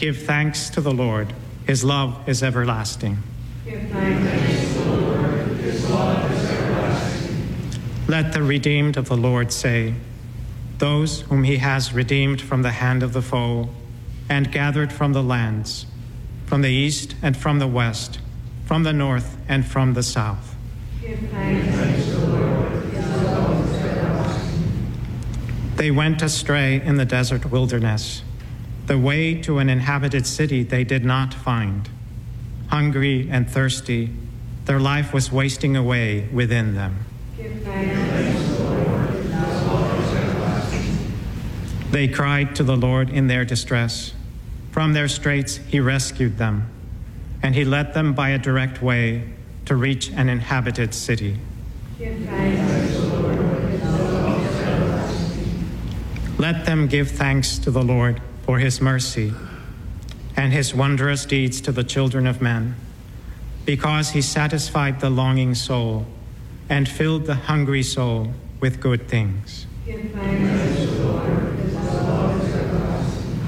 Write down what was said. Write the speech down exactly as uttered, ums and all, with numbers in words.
give thanks to the Lord. His love is everlasting. Give thanks to the Lord. His love is everlasting. Let the redeemed of the Lord say, those whom he has redeemed from the hand of the foe and gathered from the lands, from the east and from the west, from the north and from the south. Give thanks to the Lord. His love is everlasting. They went astray in the desert wilderness. The way to an inhabited city they did not find. Hungry and thirsty, their life was wasting away within them. Give thanks to the Lord. His love is everlasting. They cried to the Lord in their distress. From their straits he rescued them, and he led them by a direct way to reach an inhabited city. Give thanks to the Lord. His love is everlasting. Let them give thanks to the Lord for his mercy and his wondrous deeds to the children of men, because he satisfied the longing soul and filled the hungry soul with good things. Give thanks to the Lord.